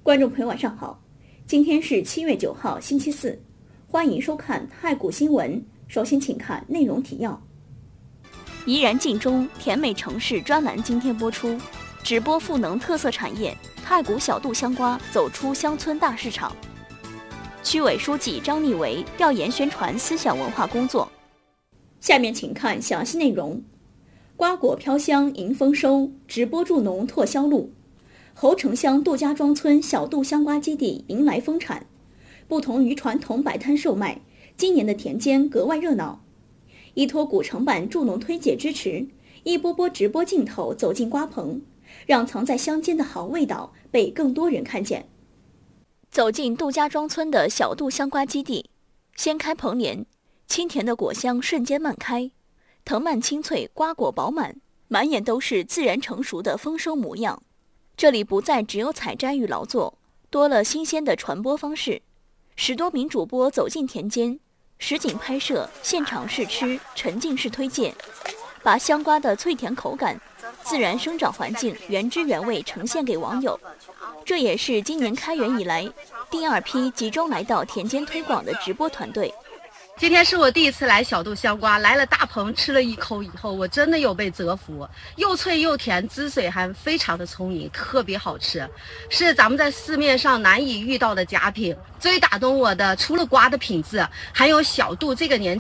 观众朋友晚上好，今天是7月9号星期四，欢迎收看太谷新闻。首先请看内容提要。怡然镜中甜美城市专栏今天播出，直播赋能特色产业，太谷小杜香瓜走出乡村大市场。区委书记张立维调研宣传思想文化工作。下面请看详细内容。瓜果飘香迎丰收，直播助农拓销路。侯城乡杜家庄村小杜香瓜基地迎来丰产，不同于传统摆摊售卖，今年的田间格外热闹。依托古城办助农推介支持，一波波直播镜头走进瓜棚，让藏在乡间的好味道被更多人看见。走进杜家庄村的小杜香瓜基地，掀开棚帘，清甜的果香瞬间漫开，藤蔓清脆，瓜果饱满，满眼都是自然成熟的丰收模样。这里不再只有采摘与劳作，多了新鲜的传播方式。10多名主播走进田间，实景拍摄，现场试吃，沉浸式推荐，把香瓜的脆甜口感、自然生长环境原汁原味呈现给网友。这也是今年开园以来第2批集中来到田间推广的直播团队。 今天是我第一次来小杜香瓜，来了大棚吃了一口以后，我真的有被折服，又脆又甜，汁水还非常的充盈，特别好吃，是咱们在市面上难以遇到的佳品。最打动我的除了瓜的品质，还有小杜这个年轻